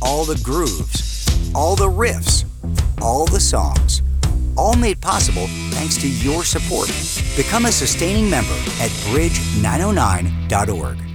all the grooves, all the riffs, all the songs. All made possible thanks to your support. Become a sustaining member at bridge909.org.